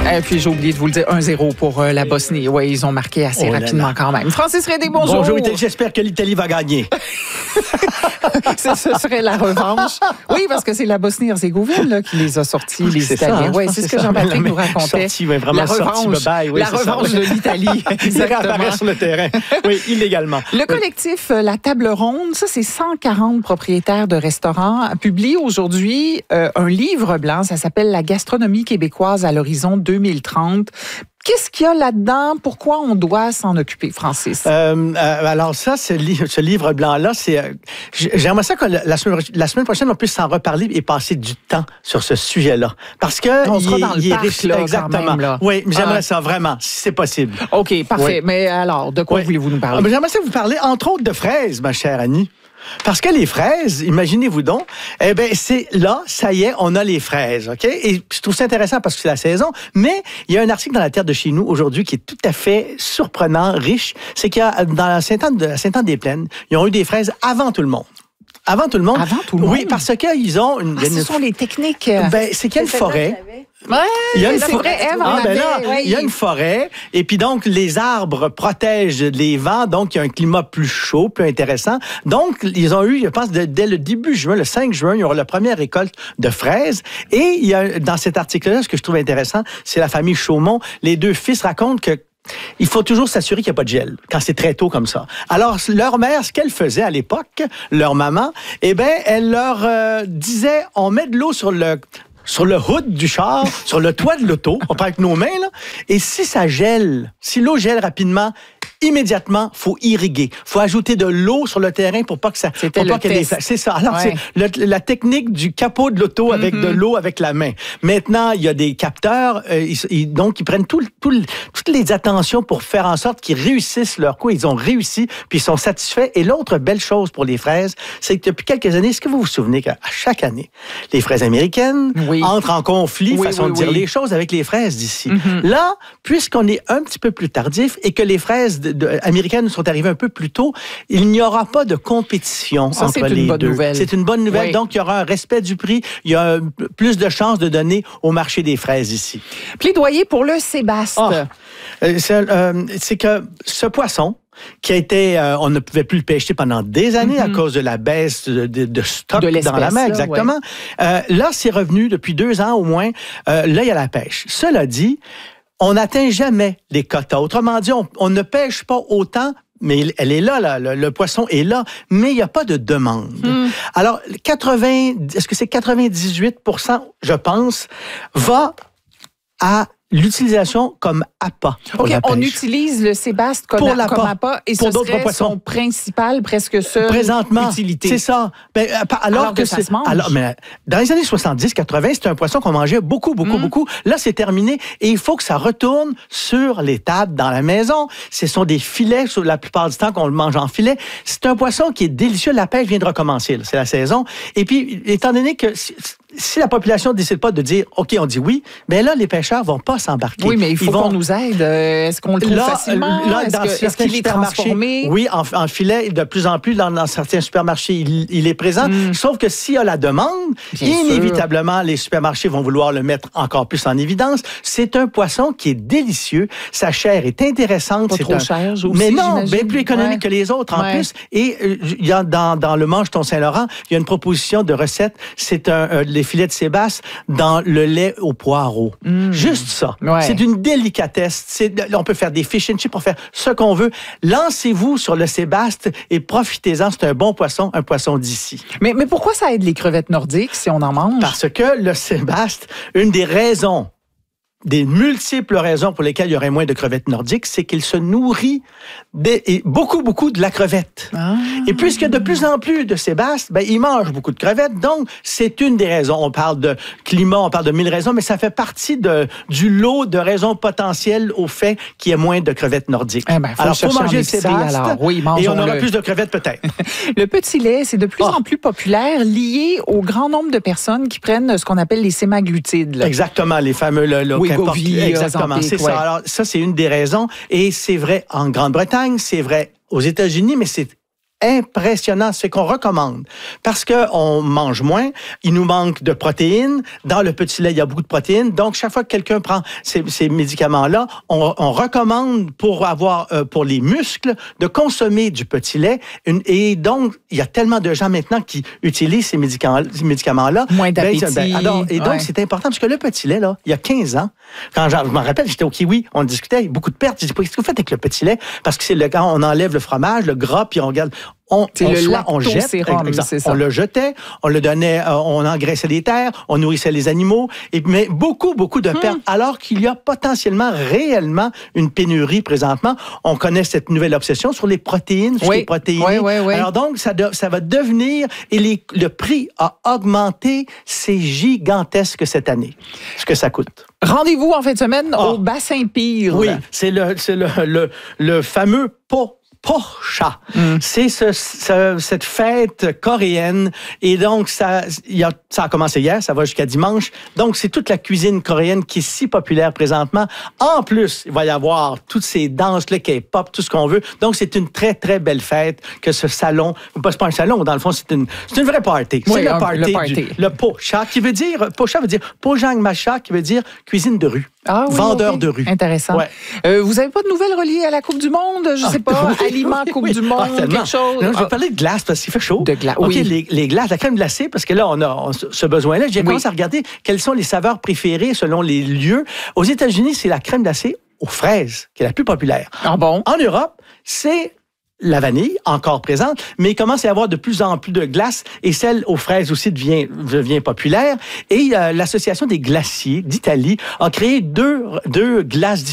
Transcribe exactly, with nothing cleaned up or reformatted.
Et puis, j'ai oublié de vous le dire, un zéro pour euh, la Bosnie. Oui, ils ont marqué assez oh rapidement là là. quand même. Francis Redé, bonjour. Bonjour, Italie. J'espère que l'Italie va gagner. Ce serait la revanche. Oui, parce que c'est la Bosnie-Herzégovine là, qui les a sortis, les c'est Italiens. Ça, hein, oui, c'est, c'est ce que Jean-Patrick nous racontait. Sorti, oui, vraiment la sorti, revanche, bye-bye, oui, la revanche ça, de l'Italie. Il réapparaît sur le terrain. Oui, illégalement. Le collectif La Table Ronde, ça, c'est cent quarante propriétaires de restaurants, publie aujourd'hui euh, un livre blanc. Ça s'appelle La gastronomie québécoise à l'horizon deux mille trente. Qu'est-ce qu'il y a là-dedans? Pourquoi on doit s'en occuper, Francis? Euh, euh, alors ça, ce, li- ce livre blanc-là, c'est, euh, j'aimerais ça que la semaine, la semaine prochaine, on puisse s'en reparler et passer du temps sur ce sujet-là. Parce que on il, sera dans le il parc, est riche, là, exactement. quand même, là. Oui, j'aimerais Ah. ça vraiment, si c'est possible. OK, parfait. Oui. Mais alors, de quoi Oui. voulez-vous nous parler? Ah, ben, j'aimerais ça vous parler, entre autres, de fraises, ma chère Annie. Parce que les fraises, imaginez-vous donc, eh ben c'est là, ça y est, on a les fraises, OK? Et je trouve ça intéressant parce que c'est la saison, mais il y a un article dans La Terre de chez nous aujourd'hui qui est tout à fait surprenant, riche. C'est qu'il y a, dans Saint-Anne, Saint-Anne-des-Plaines, ils ont eu des fraises avant tout le monde. Avant tout le monde. Avant tout le monde? Oui, parce qu'ils ont une... Ah, ce une- sont les techniques. euh, Ben, c'est qu'il y a une forêt. Ouais, Il y a une c'est forêt. vrai, Ève en Ah, ben avait, là, oui. il y a une forêt, et puis donc les arbres protègent les vents, donc il y a un climat plus chaud, plus intéressant. Donc, ils ont eu, je pense, de- dès le début juin, le cinq juin, il y aura la première récolte de fraises. Et il y a, dans cet article-là, ce que je trouve intéressant, c'est la famille Chaumont. Les deux fils racontent que il faut toujours s'assurer qu'il n'y a pas de gel quand c'est très tôt comme ça. Alors, leur mère, ce qu'elle faisait à l'époque, leur maman, eh bien, elle leur euh, disait, on met de l'eau sur le... sur le hood du char, sur le toit de l'auto, on prend avec nos mains, là, et si ça gèle, si l'eau gèle rapidement, immédiatement, faut irriguer. Faut ajouter de l'eau sur le terrain pour pas que ça... C'était pour le pas qu'il y ait des test. fla- C'est ça. Alors, Ouais. c'est le- la technique du capot de l'auto avec Mm-hmm. de l'eau avec la main. Maintenant, il y a des capteurs, euh, ils, ils- donc ils prennent tout, le- tout le- toutes les attentions pour faire en sorte qu'ils réussissent leur coup. Ils ont réussi, puis ils sont satisfaits. Et l'autre belle chose pour les fraises, c'est que depuis quelques années, est-ce que vous vous souvenez qu'à chaque année, les fraises américaines Oui. entrent en conflit, Oui, façon oui, de dire oui. les choses, avec les fraises d'ici. Mm-hmm. Là, puisqu'on est un petit peu plus tardif et que les fraises de- de- américaines sont arrivées un peu plus tôt, il n'y aura pas de compétition Ça, entre c'est une les bonne deux. nouvelle. C'est une bonne nouvelle. Oui. Donc, il y aura un respect du prix. Il y a euh, plus de chances de donner au marché des fraises ici. Plaidoyer pour le Sébaste. Ah, euh, c'est euh, c'est que ce poisson, qui a été, euh, on ne pouvait plus le pêcher pendant des années Mm-hmm. à cause de la baisse de, de, de stock De l'espèce, dans la mer, là, exactement. Euh, là, c'est revenu depuis deux ans au moins. Euh, là, il y a la pêche. Cela dit, on n'atteint jamais les quotas. Autrement dit, on, on ne pêche pas autant. Mais elle est là, là le, le poisson est là, mais il n'y a pas de demande. Mm. Alors, quatre-vingts, est-ce que c'est quatre-vingt-dix-huit pour cent, je pense, va à l'utilisation comme appât. pour OK, la on pêche. utilise le Sébaste comme, Pour a- l'appât. comme appât et Pour ce d'autres serait poissons. son principal, presque seul Présentement, utilité. c'est ça. Ben, euh, pa- alors, Alors que ça c'est- se mange. Alors, mais dans les années soixante-dix quatre-vingts, c'était un poisson qu'on mangeait beaucoup, beaucoup, Mm. beaucoup. Là, c'est terminé et il faut que ça retourne sur les tables dans la maison. Ce sont des filets, sur la plupart du temps qu'on le mange en filet. C'est un poisson qui est délicieux. La pêche vient de recommencer. là. C'est la saison. Et puis, étant donné que si, si la population ne décide pas de dire, OK, on dit oui, bien là, les pêcheurs vont pas s'embarquer. Oui, mais il faut Ils vont- qu'on nous aide. Euh, Est-ce qu'on le trouve Là, facilement? là, Est-ce dans que- est-ce certains qu'il est supermarchés, transformé? oui, en, en filet, de plus en plus dans, dans certains supermarchés, il, il est présent. Sauf que s'il y a la demande, Bien inévitablement, les supermarchés vont vouloir le mettre encore plus en évidence. C'est un poisson qui est délicieux. Sa chair est intéressante. Pas C'est trop un... cher, aussi, Mais non, j'imagine. bien plus économique Ouais. que les autres en Ouais. plus. Et euh, il y a dans, dans le Mange-Ton Saint-Laurent, il y a une proposition de recette. C'est un, un- les filets de sébaste dans le lait au poireau. Juste ça. Ouais. C'est une délicatesse. C'est, on peut faire des fish and chips, on peut faire ce qu'on veut. Lancez-vous sur le sébaste et profitez-en. C'est un bon poisson, un poisson d'ici. Mais, mais pourquoi ça aide les crevettes nordiques si on en mange? Parce que le sébaste, une des raisons, des multiples raisons pour lesquelles il y aurait moins de crevettes nordiques, c'est qu'il se nourrit des, et beaucoup, beaucoup de la crevette. Ah. Et puisqu'il y a de plus en plus de sébaste, ben, il mange beaucoup de crevettes. Donc, c'est une des raisons. On parle de climat, on parle de mille raisons, mais ça fait partie de, du lot de raisons potentielles au fait qu'il y ait moins de crevettes nordiques. Eh ben, faut alors, le faut chercher en manger le épicerie, sébaste. alors. Oui, et on aura mangeons-le. plus de crevettes peut-être. Le petit lait, c'est de plus Oh. en plus populaire, lié au grand nombre de personnes qui prennent ce qu'on appelle les sémaglutides. là. Exactement, les fameux... Le, le, Oui, qu'importe- Wegovy, exactement, Ozempic, c'est ouais. ça. Alors, ça, c'est une des raisons. Et c'est vrai en Grande-Bretagne, c'est vrai aux États-Unis, mais c'est impressionnant, c'est qu'on recommande. Parce qu'on mange moins, il nous manque de protéines. Dans le petit lait, il y a beaucoup de protéines. Donc, chaque fois que quelqu'un prend ces, ces médicaments-là, on, on recommande pour avoir, euh, pour les muscles, de consommer du petit lait. Une, et donc, il y a tellement de gens maintenant qui utilisent ces médicaments, ces médicaments-là. Moins d'appétit. Ben, ben, alors, et donc, ouais. c'est important parce que le petit lait, là, il y a quinze ans, quand je m'en rappelle, j'étais au Kiwi, on discutait, beaucoup de pertes. Je dis, qu'est-ce que vous faites avec le petit lait? Parce que c'est le, quand on enlève le fromage, le gras, puis on regarde. On, on, le soit, on jette, c'est ça. On le jetait, on le donnait, euh, on engraissait les terres, on nourrissait les animaux, et, mais beaucoup, beaucoup de pertes, hmm. alors qu'il y a potentiellement, réellement, une pénurie présentement. On connaît cette nouvelle obsession sur les protéines, sur oui. les protéines. Oui, oui, oui. Alors donc, ça, de, ça va devenir, et les, le prix a augmenté, c'est gigantesque cette année, ce que ça coûte. Rendez-vous en fin de semaine oh. au Bassin Pire. Oui, c'est le, c'est le, le, le fameux pot. Pocha. Mm. C'est ce, ce, cette fête coréenne. Et donc, ça, y a, ça a commencé hier, ça va jusqu'à dimanche. Donc, c'est toute la cuisine coréenne qui est si populaire présentement. En plus, il va y avoir toutes ces danses, le K-pop, tout ce qu'on veut. Donc, c'est une très, très belle fête que ce salon, c'est pas un salon, dans le fond, c'est une, c'est une vraie party. Oui, c'est le un, party, le party. Du, le Pocha, qui veut dire, Pocha veut dire Pojang Macha, qui veut dire cuisine de rue. Ah oui, vendeur okay. de rue. Intéressant. Ouais. Euh, vous n'avez pas de nouvelles reliées à la Coupe du Monde? Je ne ah, sais pas, oui, aliments, oui, Coupe oui. du Monde, ah, quelque chose? Non, je vais ah. parler de glace parce qu'il fait chaud. De glace, OK, oui. les, les glaces, la crème glacée, parce que là, on a on, ce besoin-là. J'ai oui. commencé à regarder quelles sont les saveurs préférées selon les lieux. Aux États-Unis, c'est la crème glacée aux fraises qui est la plus populaire. Ah bon? En Europe, c'est la vanille, encore présente, mais il commence à y avoir de plus en plus de glaces et celle aux fraises aussi devient, devient populaire. Et euh, l'Association des glaciers d'Italie a créé deux, deux glaces